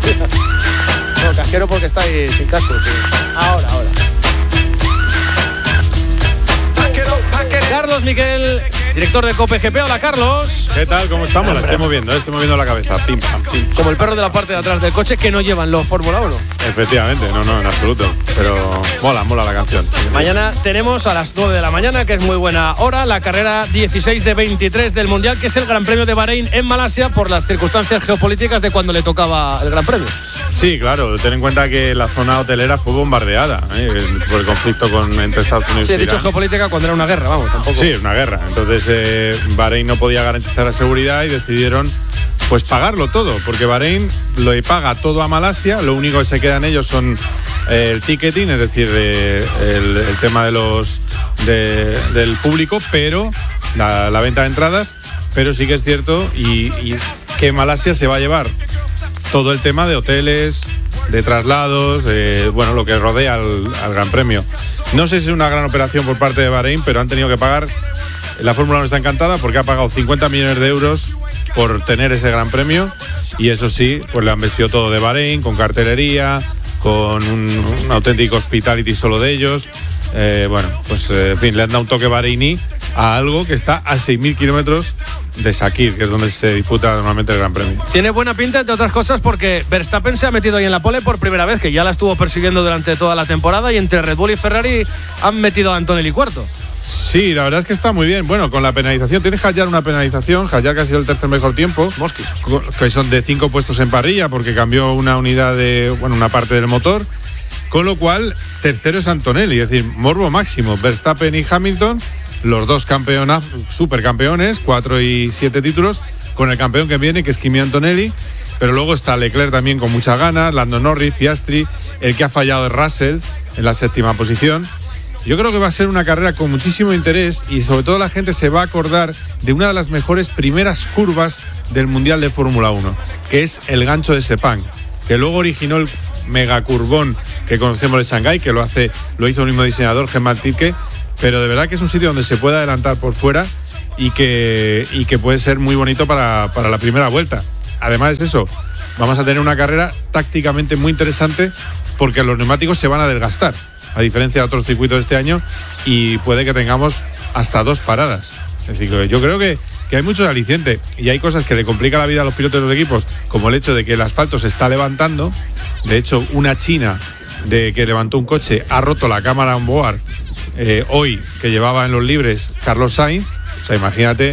No, casquero porque está ahí sin casco. Sí. Ahora. Carlos Miquel, director de COPE GP. Hola, Carlos. ¿Qué tal? ¿Cómo estamos? La estoy moviendo la cabeza. Pim, pam, pim. Como el perro de la parte de atrás del coche que no llevan los Fórmula 1. Efectivamente, no, en absoluto. Pero mola la canción. Mañana tenemos a las 9 de la mañana, que es muy buena hora, la carrera 16 de 23 del Mundial, que es el Gran Premio de Bahrein en Malasia, por las circunstancias geopolíticas de cuando le tocaba el Gran Premio. Sí, claro. Ten en cuenta que la zona hotelera fue bombardeada por el conflicto entre Estados Unidos y Irán. Sí, he dicho geopolítica cuando era una guerra, vamos, tampoco. Sí, una guerra. Entonces Bahrein no podía garantizar la seguridad y decidieron pues pagarlo todo, porque Bahrein lo paga todo a Malasia. Lo único que se quedan ellos son el ticketing, es decir, el tema del público, pero la venta de entradas. Pero sí que es cierto y que Malasia se va a llevar todo el tema de hoteles, de traslados, lo que rodea al Gran Premio. No sé si es una gran operación por parte de Bahrein, pero han tenido que pagar. La Fórmula 1 está encantada porque ha pagado 50 millones de euros por tener ese Gran Premio, y eso sí, pues le han vestido todo de Bahrein, con cartelería, con un auténtico hospitality solo de ellos. En fin, le han dado un toque bahreiní a algo que está a 6.000 kilómetros de Sakir, que es donde se disputa normalmente el Gran Premio. Tiene buena pinta, entre otras cosas, porque Verstappen se ha metido ahí en la pole por primera vez, que ya la estuvo persiguiendo durante toda la temporada, y entre Red Bull y Ferrari han metido a Antonelli cuarto. Sí, la verdad es que está muy bien. Bueno, con la penalización, tienes Hadjar una penalización, Hadjar que ha sido el tercer mejor tiempo, que son de 5 puestos en parrilla, porque cambió una unidad una parte del motor, con lo cual tercero es Antonelli, es decir, morbo máximo. Verstappen y Hamilton, los dos supercampeones, 4 y 7 títulos, con el campeón que viene, que es Kimi Antonelli, pero luego está Leclerc también con muchas ganas, Lando Norris, Piastri, el que ha fallado es Russell en la 7ª posición. Yo creo que va a ser una carrera con muchísimo interés, y sobre todo la gente se va a acordar de una de las mejores primeras curvas del Mundial de Fórmula 1, que es el gancho de Sepang, que luego originó el megacurvón que conocemos de Shanghái, que lo hizo el mismo diseñador, Germán Tilke, pero de verdad que es un sitio donde se puede adelantar por fuera y que puede ser muy bonito para la primera vuelta. Además de eso, vamos a tener una carrera tácticamente muy interesante, porque los neumáticos se van a desgastar, a diferencia de otros circuitos de este año, y puede que tengamos hasta 2 paradas. Es decir, yo creo que hay mucho aliciente, y hay cosas que le complican la vida a los pilotos de los equipos, como el hecho de que el asfalto se está levantando. De hecho, una china que levantó un coche ha roto la cámara on board hoy, que llevaba en los libres Carlos Sainz. O sea, imagínate,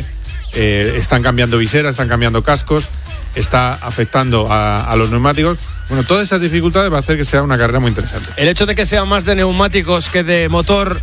están cambiando viseras, están cambiando cascos, está afectando a los neumáticos. Bueno, todas esas dificultades va a hacer que sea una carrera muy interesante. El hecho de que sea más de neumáticos que de motor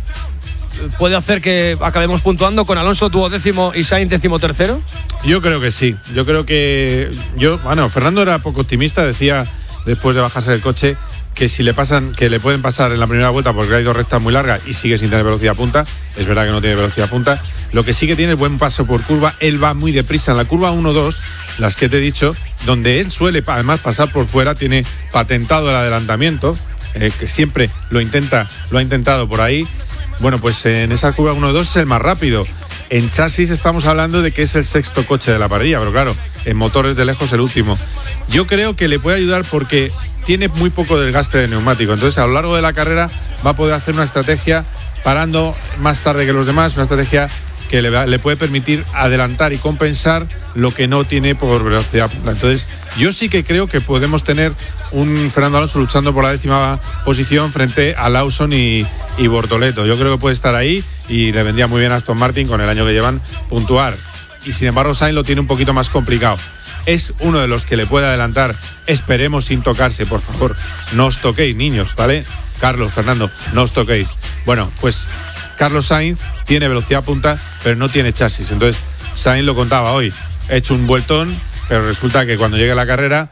puede hacer que acabemos puntuando con Alonso 12º y Sainz 13º. Yo creo que sí. Yo creo que Fernando era poco optimista, decía después de bajarse del coche que si le pueden pasar en la primera vuelta, porque hay 2 rectas muy largas y sigue sin tener velocidad punta. Es verdad que no tiene velocidad punta. Lo que sí que tiene es buen paso por curva. Él va muy deprisa en la curva 1-2, las que te he dicho, donde él suele además pasar por fuera, tiene patentado el adelantamiento, que siempre lo ha intentado por ahí. Bueno, pues en esa curva 1-2 es el más rápido. En chasis estamos hablando de que es el 6º coche de la parrilla, pero claro, en motores de lejos el último. Yo creo que le puede ayudar porque tiene muy poco desgaste de neumático. Entonces, a lo largo de la carrera va a poder hacer una estrategia parando más tarde que los demás, una estrategia que le puede permitir adelantar y compensar lo que no tiene por velocidad. Entonces, yo sí que creo que podemos tener un Fernando Alonso luchando por la 10ª posición frente a Lawson y Bortoleto. Yo creo que puede estar ahí, y le vendría muy bien a Aston Martin, con el año que llevan, puntuar. Y sin embargo, Sainz lo tiene un poquito más complicado. Es uno de los que le puede adelantar. Esperemos sin tocarse, por favor. No os toquéis, niños, ¿vale? Carlos, Fernando, no os toquéis. Bueno, pues Carlos Sainz tiene velocidad punta, pero no tiene chasis. Entonces, Sainz lo contaba hoy. He hecho un vueltón, pero resulta que cuando llegue a la carrera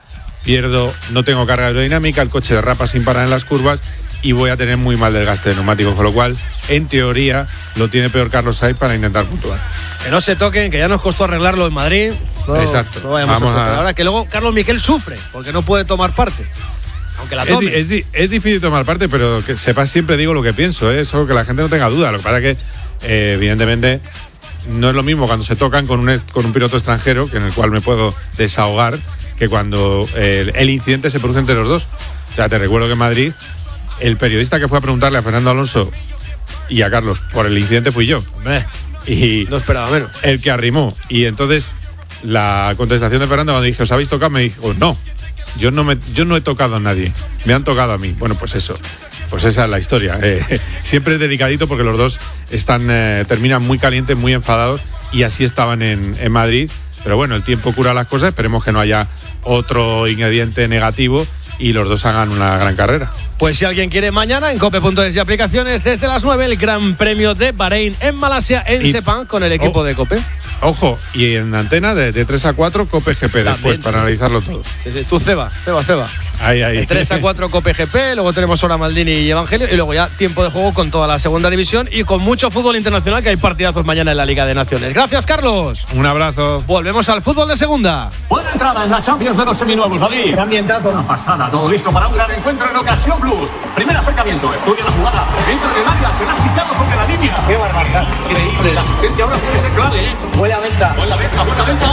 no tengo carga aerodinámica, el coche derrapa sin parar en las curvas y voy a tener muy mal desgaste de neumáticos, con lo cual, en teoría, lo tiene peor Carlos Sainz para intentar puntuar. Que no se toquen, que ya nos costó arreglarlo en Madrid. Exacto. No vayamos a ahora que luego Carlos Miquel sufre porque no puede tomar parte. Aunque la tome. Es difícil tomar parte, pero que sepas, siempre digo lo que pienso, solo que la gente no tenga duda. Lo que pasa es que, evidentemente, no es lo mismo cuando se tocan con un piloto extranjero, que en el cual me puedo desahogar, que cuando el incidente se produce entre los dos. O sea, te recuerdo que en Madrid el periodista que fue a preguntarle a Fernando Alonso y a Carlos por el incidente fui yo. Y no esperaba menos. El que arrimó. Y entonces la contestación de Fernando cuando dije, ¿os habéis tocado? Me dijo, no, yo no he tocado a nadie, me han tocado a mí. Bueno, pues eso. Pues esa es la historia. Siempre es delicadito porque los dos terminan muy calientes, muy enfadados, y así estaban en Madrid. Pero bueno, el tiempo cura las cosas. Esperemos que no haya otro ingrediente negativo y los dos hagan una gran carrera. Pues si alguien quiere, mañana en cope.es y aplicaciones desde las 9 el Gran Premio de Bahrein en Malasia en Sepang con el equipo de Cope. Ojo, y en antena de 3 a 4 Cope GP también, después para analizarlo todo. Sí. Tú Ceba. Ahí. De 3 a 4 Cope GP, luego tenemos Sora Maldini y Evangelio y luego ya tiempo de juego con toda la segunda división y con mucho fútbol internacional, que hay partidazos mañana en la Liga de Naciones. Gracias, Carlos. Un abrazo. Volvemos al fútbol de segunda. Buena entrada en la Champions de los seminuevos, David. Ambientazo. Una pasada, todo listo para un gran encuentro en Ocasión Plus. Primer acercamiento, estudia la jugada. Entra en el área, será quitado sobre la línea. Qué barbaridad. Increíble, la asistencia ahora puede ser clave. Buena venta. Buena venta,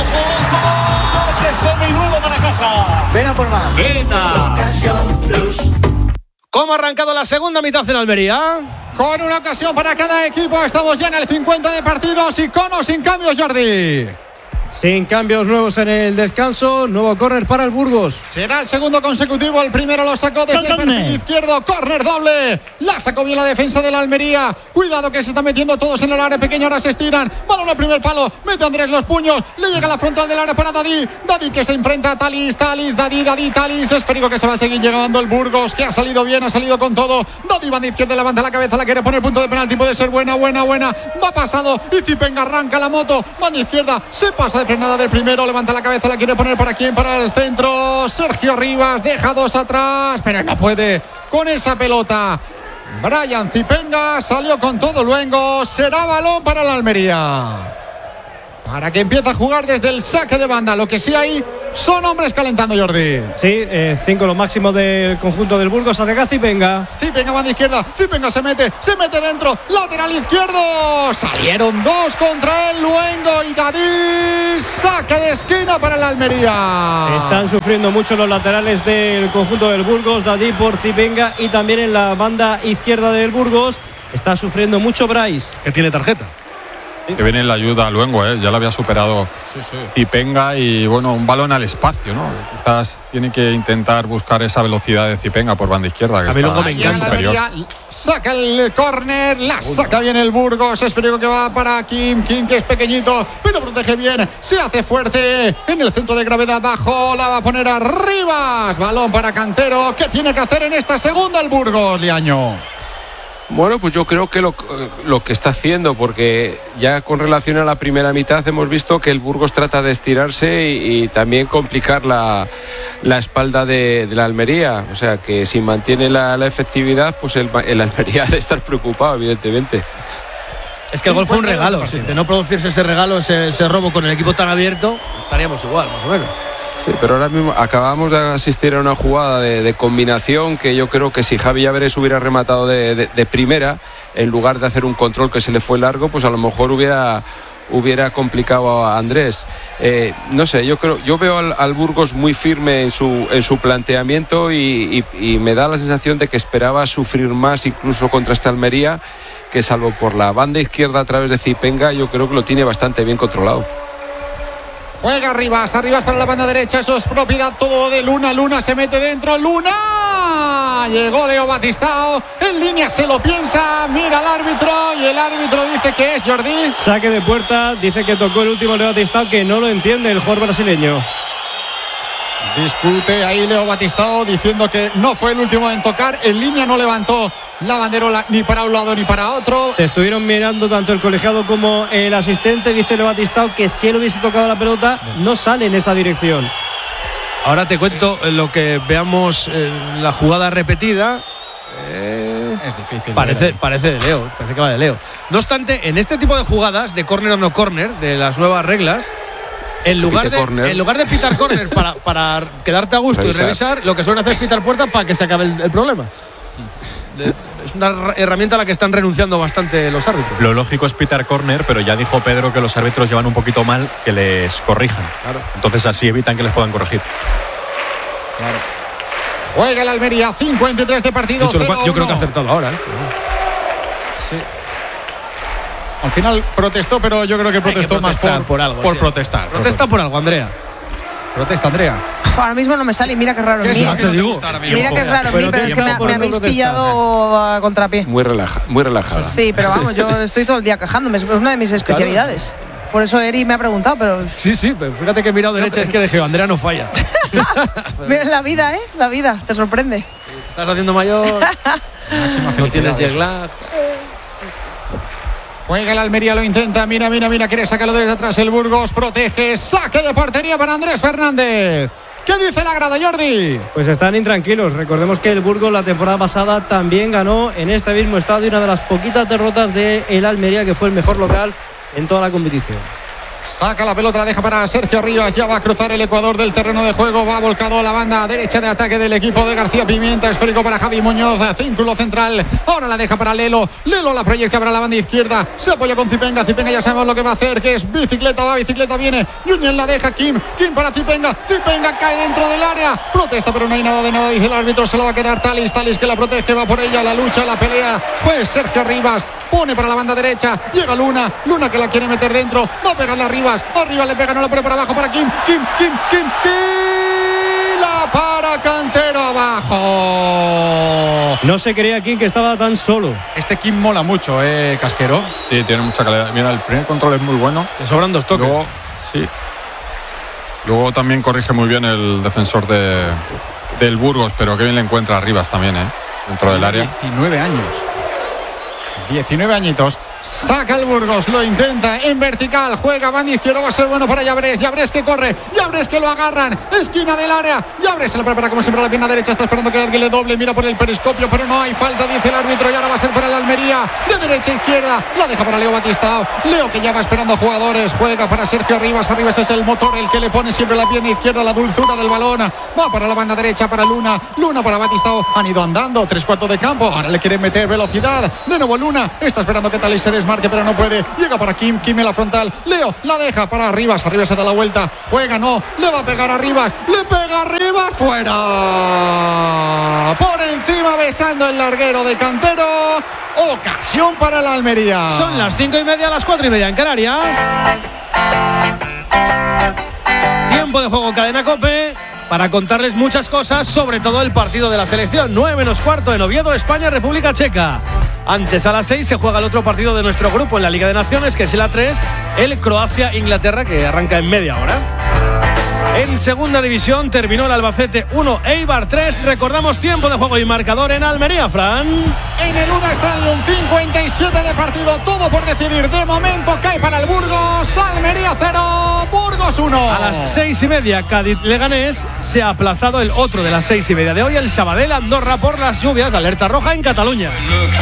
ojo. Coche seminuevo para casa. Ven a por más. Venta. ¿Cómo ha arrancado la segunda mitad en Almería? Con una ocasión para cada equipo. Estamos ya en el 50 de partidos y con o sin cambios, Jordi. Sin cambios nuevos en el descanso. Nuevo córner para el Burgos. Será el segundo consecutivo. El primero lo sacó desde el perfil izquierdo. Córner doble. La sacó bien la defensa de la Almería. Cuidado que se están metiendo todos en el área pequeña. Ahora se estiran. Balón al primer palo. Mete Andrés los puños. Le llega a la frontal del área para Dadí. Dadí que se enfrenta a Talis. Talis. Esférico que se va a seguir llegando el Burgos, que ha salido bien, ha salido con todo. Dadí banda izquierda, levanta la cabeza, la quiere poner punto de penalti. Puede ser buena. Va pasado. Y Zipenga arranca la moto. Banda izquierda. Se pasa de frenada del primero, levanta la cabeza, la quiere poner para quién, para el centro. Sergio Rivas deja dos atrás, pero no puede con esa pelota. Brian Zipenga salió con todo luengo. Será balón para la Almería, para que empiece a jugar desde el saque de banda. Lo que sí hay son hombres calentando, Jordi. Sí, 5 lo máximo del conjunto del Burgos. Ataca Zipenga. Zipenga banda izquierda. Zipenga se mete dentro. Lateral izquierdo. Salieron dos contra el Luengo y Dadí. Saque de esquina para la Almería. Están sufriendo mucho los laterales del conjunto del Burgos. Dadí por Zipenga, y también en la banda izquierda del Burgos está sufriendo mucho Brais, que tiene tarjeta. Que viene en la ayuda a Luengo, ya lo había superado Zipenga, y bueno, un balón al espacio, ¿no? Quizás tiene que intentar buscar esa velocidad de Zipenga por banda izquierda, que a mí está me encanta. superior. Saca el córner, la saca bien el Burgos. Esférico que va para Kim, que es pequeñito, pero protege bien, se hace fuerte en el centro de gravedad bajo, la va a poner arriba. Balón para Cantero. ¿Qué tiene que hacer en esta segunda el Burgos, Liaño? Bueno, pues yo creo que lo que está haciendo, porque ya con relación a la primera mitad hemos visto que el Burgos trata de estirarse y también complicar la espalda de la Almería. O sea que si mantiene la efectividad, pues el Almería ha de estar preocupado, evidentemente. Es que el gol fue un regalo. Si de no producirse ese regalo, ese robo con el equipo tan abierto, estaríamos igual, más o menos. Sí, pero ahora mismo acabamos de asistir a una jugada de combinación que yo creo que si Javi Llaveres hubiera rematado de primera, en lugar de hacer un control que se le fue largo, pues a lo mejor hubiera complicado a Andrés. No sé, yo veo al Burgos muy firme en su planteamiento y me da la sensación de que esperaba sufrir más incluso contra esta Almería, que salvo por la banda izquierda a través de Zipenga, yo creo que lo tiene bastante bien controlado. Juega Rivas para la banda derecha. Eso es propiedad todo de Luna. Luna se mete dentro. Luna. Llegó Leo Batistao. En línea se lo piensa. Mira al árbitro. Y el árbitro dice que es Jordi. Saque de puerta. Dice que tocó el último Leo Batistao, que no lo entiende el jugador brasileño. Discute ahí Leo Batistao diciendo que no fue el último en tocar. En línea no levantó la banderola ni para un lado ni para otro. Se estuvieron mirando tanto el colegiado como el asistente. Dice Leo Batistao que si él hubiese tocado la pelota, no sale en esa dirección. Ahora te cuento lo que veamos la jugada repetida. Es difícil. Parece de Leo. Parece que va de Leo. No obstante, en este tipo de jugadas, de córner o no córner, de las nuevas reglas, en lugar de pitar córner para quedarte a gusto y revisar, lo que suelen hacer es pitar puertas para que se acabe el problema. es una herramienta a la que están renunciando bastante los árbitros. Lo lógico es pitar córner, pero ya dijo Pedro que los árbitros llevan un poquito mal que les corrijan. Claro. Entonces así evitan que les puedan corregir. Claro. Juega el Almería, 53 de partido. Yo creo que ha acertado ahora, ¿eh? Sí. Al final protestó, pero yo creo que protestó más por algo. Por protestar. Protesta por algo, Andrea. Protesta, Andrea. Ahora mismo no me sale y mira qué raro en mí. Mira qué raro en mí, pero es que me habéis pillado a contrapié. Muy relajada. Sí, pero vamos, yo estoy todo el día quejándome. Es una de mis especialidades. Claro. Por eso Eri me ha preguntado, pero... Sí, pero fíjate que he mirado derecha, es que dije, Andrea no falla. Mira, la vida, la vida, te sorprende. Te estás haciendo mayor. No tienes jet lag. Juega el Almería, lo intenta, mira, quiere sacarlo desde atrás el Burgos, protege, saque de portería para Andrés Fernández. ¿Qué dice la grada, Jordi? Pues están intranquilos. Recordemos que el Burgos la temporada pasada también ganó en este mismo estadio, una de las poquitas derrotas de el Almería, que fue el mejor local en toda la competición. Saca la pelota, la deja para Sergio Rivas. Ya va a cruzar el ecuador del terreno de juego. Va volcado a la banda derecha de ataque del equipo de García Pimienta. Esférico para Javi Muñoz, círculo central. Ahora la deja para Lelo. Lelo la proyecta para la banda izquierda. Se apoya con Zipenga. Zipenga ya sabemos lo que va a hacer, que es bicicleta. Va, bicicleta viene. Núñez la deja. Kim para Zipenga. Zipenga cae dentro del área. Protesta, pero no hay nada de nada. Dice el árbitro. Se lo va a quedar Talis que la protege. Va por ella. La lucha, la pelea. Pues Sergio Rivas pone para la banda derecha. Llega Luna que la quiere meter dentro. Va a pegarle a Rivas. Arriba le pega, no la pone para abajo para Kim. La para Cantero abajo. No se creía Kim que estaba tan solo. Este Kim mola mucho, Casquero. Sí, tiene mucha calidad. Mira, el primer control es muy bueno. Te sobran 2 toques. Luego también corrige muy bien el defensor del Burgos, pero que bien le encuentra a Rivas también, dentro del área. 19 añitos. Saca el Burgos, lo intenta en vertical, juega banda izquierda, va a ser bueno para Llabres que corre, Llabres que lo agarran, esquina del área, Llabres se la prepara como siempre a la pierna derecha, está esperando que alguien le doble, mira por el periscopio, pero no hay falta, dice el árbitro, y ahora va a ser para el Almería, de derecha a izquierda, la deja para Leo Batistao, Leo que ya va esperando jugadores, juega para Sergio Rivas es el motor, el que le pone siempre la pierna izquierda, la dulzura del balón, va para la banda derecha, para Luna para Batistao, han ido andando, 3/4 de campo, ahora le quieren meter velocidad, de nuevo Luna, está esperando que Talis se desmarque, pero no puede, llega para Kim en la frontal, Leo la deja para Rivas se da la vuelta, juega, no, le va a pegar a Rivas, le pega a Rivas, fuera, por encima besando el larguero de Cantero, ocasión para la Almería. Son las 5:30, las 4:30 en Canarias. Tiempo de juego Cadena COPE para contarles muchas cosas, sobre todo el partido de la selección. 9:15 en Oviedo, España, República Checa. Antes, a las 6, se juega el otro partido de nuestro grupo en la Liga de Naciones, que es el A3, el Croacia-Inglaterra, que arranca en media hora. En segunda división terminó el Albacete 1, Eibar 3. Recordamos tiempo de juego y marcador en Almería, Fran. En el Luna Stadium, 57 de partido, todo por decidir. De momento cae para el Burgos, Almería 0, Burgos 1. A las 6:30, Cádiz-Leganés. Se ha aplazado el otro de las 6:30 de hoy, el Sabadell-Andorra, por las lluvias de alerta roja en Cataluña.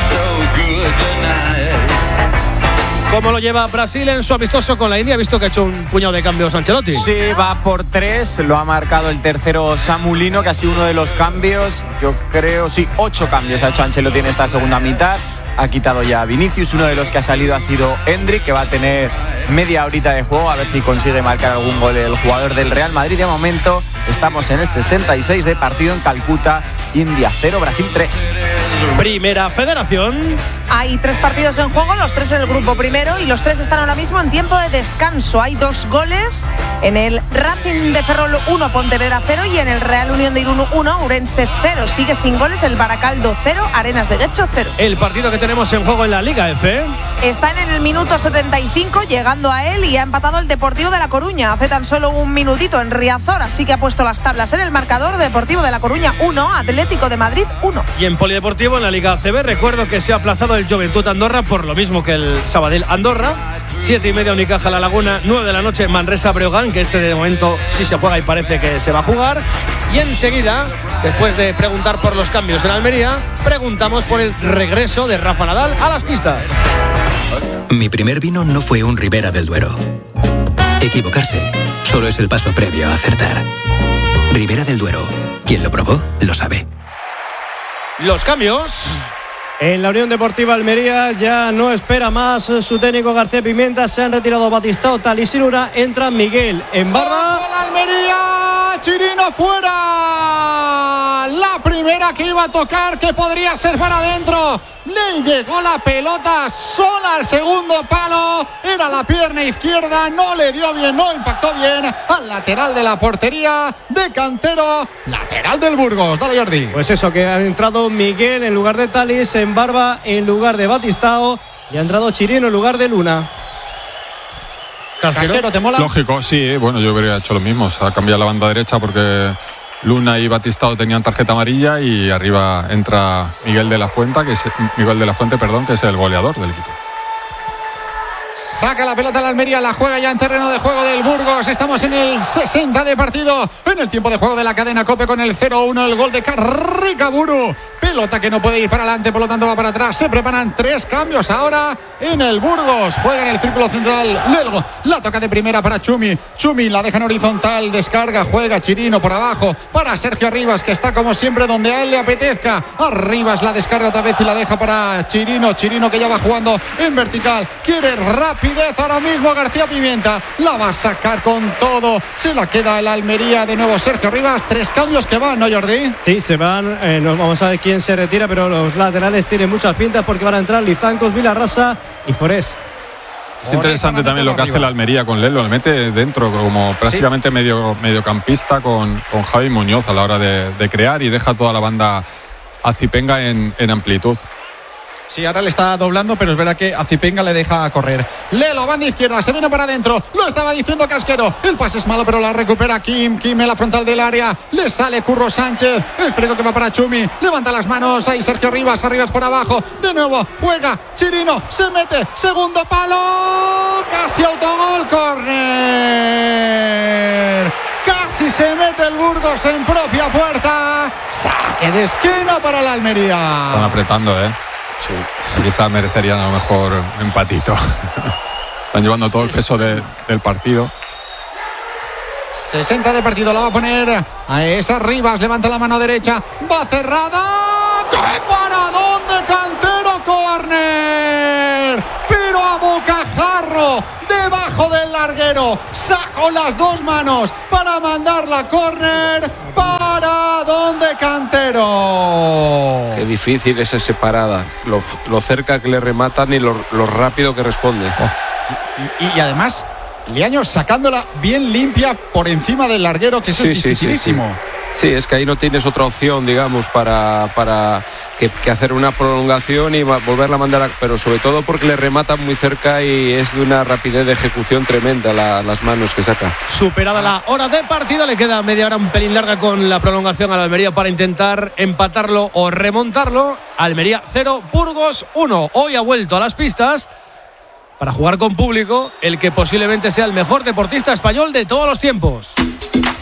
¿Cómo lo lleva Brasil en su amistoso con la India? Ha visto que ha hecho un puñado de cambios Ancelotti. Sí, va por 3, lo ha marcado el tercero Samu Lino, que ha sido uno de los cambios, yo creo, 8 cambios ha hecho Ancelotti en esta segunda mitad. Ha quitado ya a Vinicius, uno de los que ha salido ha sido Endrick, que va a tener media horita de juego, a ver si consigue marcar algún gol el jugador del Real Madrid. De momento estamos en el 66 de partido en Calcuta, India 0, Brasil 3. Primera Federación. Hay 3 partidos en juego, los 3 en el grupo primero, y los 3 están ahora mismo en tiempo de descanso. Hay 2 goles en el Racing de Ferrol 1, Pontevedra 0, y en el Real Unión de Irún 1, Urense 0. Sigue sin goles el Baracaldo 0, Arenas de Guecho 0. El partido que tenemos en juego en la Liga F. Están en el minuto 75, llegando a él, y ha empatado el Deportivo de La Coruña hace tan solo un minutito en Riazor, así que ha puesto las tablas en el marcador. Deportivo de La Coruña 1, Atlético de Madrid 1. Y en Polideportivo, en la Liga ACB, recuerdo que se ha aplazado el Juventud Andorra, por lo mismo que el Sabadell Andorra. 7:30 Unicaja La Laguna, 9 de la noche Manresa Breogán, que de momento sí se juega y parece que se va a jugar. Y enseguida, después de preguntar por los cambios en Almería, preguntamos por el regreso de Rafa Nadal a las pistas. Mi primer vino no fue un Ribera del Duero. Equivocarse solo es el paso previo a acertar. Ribera del Duero, quien lo probó lo sabe. Los cambios. En la Unión Deportiva Almería ya no espera más su técnico García Pimienta. Se han retirado Batistao, Talis y Luna. Entra Miguel en barra. ¡Ojo la Almería! Chirino fuera. La primera que iba a tocar, que podría ser para adentro. Le llegó la pelota sola al segundo palo. Era la pierna izquierda. No le dio bien, no impactó bien al lateral de la portería de Cantero. Lateral del Burgos. Dale, Jordi. Pues eso, que ha entrado Miguel en lugar de Talis, en barba en lugar de Batistao. Y ha entrado Chirino en lugar de Luna. Casquero, ¿te mola? Lógico, sí. Bueno, yo habría hecho lo mismo. Se ha cambiado la banda derecha porque Luna y Batistao tenían tarjeta amarilla y arriba entra Miguel de la Fuente, que es el goleador del equipo. Saca la pelota la Almería, la juega ya en terreno de juego del Burgos. Estamos en el 60 de partido, en el tiempo de juego de la cadena COPE con el 0-1, el gol de Carricaburu. Pelota que no puede ir para adelante, por lo tanto va para atrás. Se preparan 3 cambios ahora en el Burgos. Juega en el círculo central Lelgo. La toca de primera para Chumi. Chumi la deja en horizontal, descarga, juega Chirino por abajo para Sergio Arribas, que está como siempre donde a él le apetezca. Arribas la descarga otra vez y la deja para Chirino. Chirino que ya va jugando en vertical. Quiere rapidez ahora mismo García Pimienta. La va a sacar con todo. Se la queda el Almería de nuevo Sergio Arribas. 3 cambios que van, ¿no, Jordi? Sí, se van. Vamos a ver quién se retira, pero los laterales tienen muchas pintas porque van a entrar Lizancos, Vilarrasa y Forés. Es interesante también lo que hace la Almería con Lelo. Le mete dentro como prácticamente mediocampista con Javi Muñoz a la hora de crear y deja toda la banda a Zipenga en amplitud. Sí, ahora le está doblando, pero es verdad que a Zipenga le deja correr. Lelo, banda izquierda, se viene para adentro. Lo estaba diciendo Casquero. El pase es malo, pero la recupera Kim. Kim en la frontal del área. Le sale Curro Sánchez. El frego que va para Chumi. Levanta las manos. Ahí Sergio Arribas. Arribas por abajo. De nuevo, juega. Chirino se mete. Segundo palo. Casi autogol. Córner. Casi se mete el Burgos en propia puerta. Saque de esquina para la Almería. Están apretando, Sí. Quizá merecerían a lo mejor un empatito. Están llevando todo el peso del partido. 60 de partido, la va a poner a esa Rivas, levanta la mano derecha, va cerrada. ¡Qué paradón de Cantero! ¡Córner! Pero a bocajarro, debajo del larguero, sacó las 2 manos para mandar la córner. Paradón de Cantero. Qué difícil es esa parada, lo cerca que le rematan y lo rápido que responde. Y además Liaño sacándola bien limpia por encima del larguero, que eso es dificilísimo. Sí, es que ahí no tienes otra opción, digamos, para que hacer una prolongación y volverla a mandar, pero sobre todo porque le rematan muy cerca y es de una rapidez de ejecución tremenda las manos que saca. Superada la hora de partido, le queda media hora un pelín larga con la prolongación a la Almería para intentar empatarlo o remontarlo. Almería 0, Burgos 1. Hoy ha vuelto a las pistas para jugar con público el que posiblemente sea el mejor deportista español de todos los tiempos.